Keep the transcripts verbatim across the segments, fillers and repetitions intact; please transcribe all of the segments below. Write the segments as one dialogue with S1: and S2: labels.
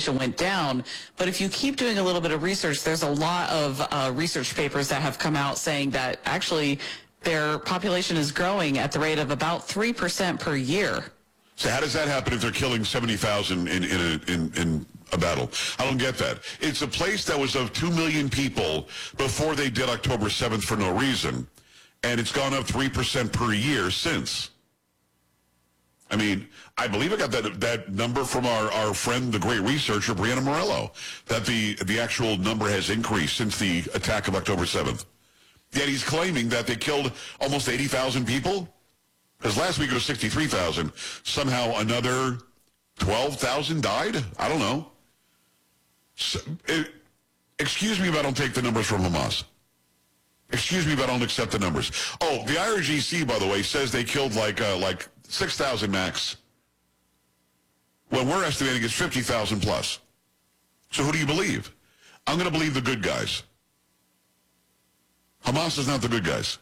S1: population went down. But if you keep doing a little bit of research, there's a lot of uh, research papers that have come out saying that actually their population is growing at the rate of about three percent per year.
S2: So how does that happen if they're killing seventy thousand in, in, a, in, in a battle? I don't get that. It's a place that was of two million people before they did October seventh for no reason, and it's gone up three percent per year since. I mean, I believe I got that that number from our, our friend, the great researcher, Brianna Morello, that the, the actual number has increased since the attack of October seventh. Yet he's claiming that they killed almost eighty thousand people. Because last week it was sixty-three thousand. Somehow another twelve thousand died? I don't know. So, it, excuse me if I don't take the numbers from Hamas. Excuse me if I don't accept the numbers. Oh, the I R G C, by the way, says they killed like uh, like six thousand max. When we're estimating it's fifty thousand plus. So who do you believe? I'm going to believe the good guys. Hamas is not the good guys.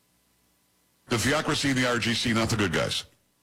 S2: The theocracy and the I R G C, not the good guys.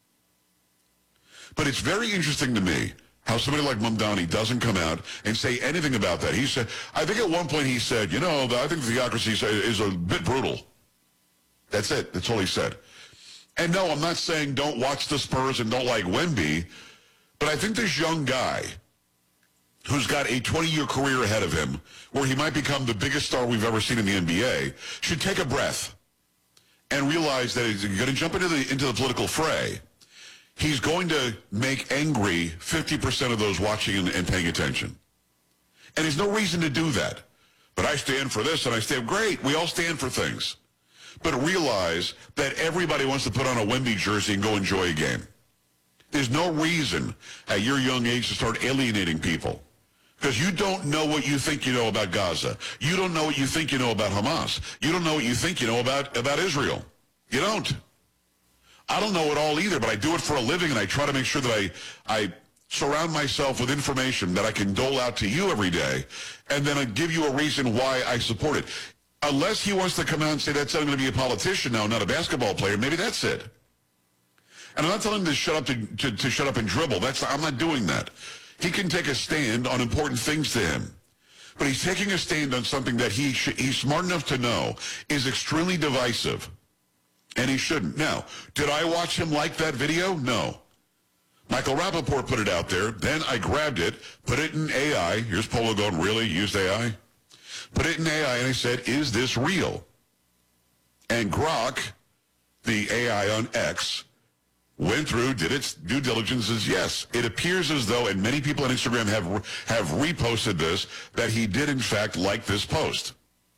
S2: But it's very interesting to me how somebody like Mamdani doesn't come out and say anything about that. He said, I think at one point he said, you know, I think the theocracy is a bit brutal. That's it. That's all he said. And no, I'm not saying don't watch the Spurs and don't like Wemby, but I think this young guy who's got a twenty-year career ahead of him where he might become the biggest star we've ever seen in the N B A should take a breath and realize that he's going to jump into the into the political fray. He's going to make angry fifty percent of those watching and, and paying attention. And there's no reason to do that. But I stand for this and I stand, great, we all stand for things. But realize that everybody wants to put on a Wemby jersey and go enjoy a game. There's no reason at your young age to start alienating people. Because you don't know what you think you know about Gaza. You don't know what you think you know about Hamas. You don't know what you think you know about, about Israel. You don't. I don't know it all either, but I do it for a living, and I try to make sure that I, I surround myself with information that I can dole out to you every day, and then I give you a reason why I support it. Unless he wants to come out and say, that's I'm going to be a politician now, not a basketball player, maybe that's it. And I'm not telling him to shut up to, to, to shut up and dribble. That's I'm not doing that. He can take a stand on important things to him. But he's taking a stand on something that he sh- he's smart enough to know is extremely divisive. And he shouldn't. Now, did I watch him like that video? No. Michael Rappaport put it out there. Then I grabbed it, put it in A I. Here's Polo going, really? Used A I? Put it in A I, and I said, is this real? And Grok, the A I on X, went through, did its due diligence, says yes. It appears as though, and many people on Instagram have have reposted this, that he did in fact like this post.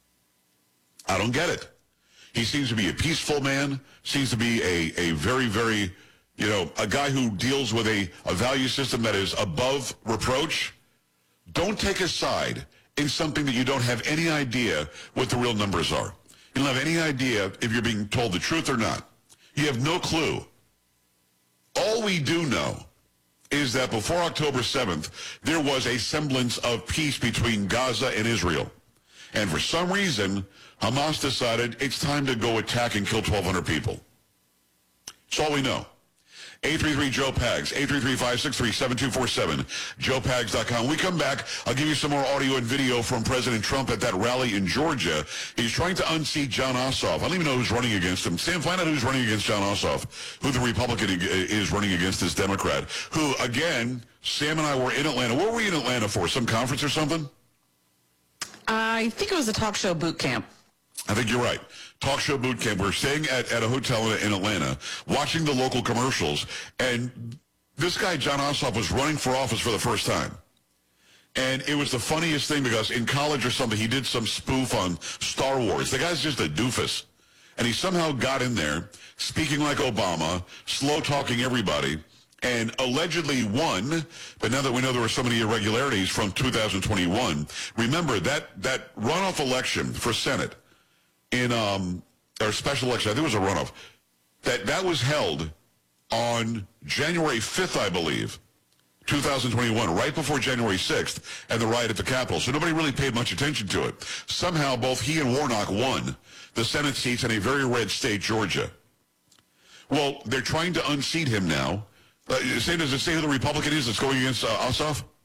S2: I don't get it. He seems to be a peaceful man, seems to be a, a very, very, you know, a guy who deals with a, a value system that is above reproach. Don't take a side in something that you don't have any idea what the real numbers are. You don't have any idea if you're being told the truth or not. You have no clue. All we do know is that before October seventh, there was a semblance of peace between Gaza and Israel. And for some reason, Hamas decided it's time to go attack and kill twelve hundred people. That's all we know. eight three three Joe Pags, eight three three, five six three, seven two four seven, joe pags dot com. When we come back, I'll give you some more audio and video from President Trump at that rally in Georgia. He's trying to unseat Jon Ossoff. I don't even know who's running against him. Sam, find out who's running against Jon Ossoff, who the Republican is running against this Democrat, who, again, Sam and I were in Atlanta. What were we in Atlanta for, some conference or something?
S1: I think it was a talk show boot camp.
S2: I think you're right. Talk show boot camp. We're staying at, at a hotel in, in Atlanta, watching the local commercials, and this guy, Jon Ossoff, was running for office for the first time. And it was the funniest thing because in college or something, he did some spoof on Star Wars. The guy's just a doofus. And he somehow got in there, speaking like Obama, slow-talking everybody, and allegedly won, but now that we know there were so many irregularities from two thousand twenty-one, remember that, that runoff election for Senate, in um or special election, I think it was a runoff, that that was held on January fifth, I believe, two thousand twenty-one, right before January sixth, and the riot at the Capitol. So nobody really paid much attention to it. Somehow both he and Warnock won the Senate seats in a very red state, Georgia. Well, they're trying to unseat him now. Uh, say, does it say who the Republican is that's going against uh, Ossoff?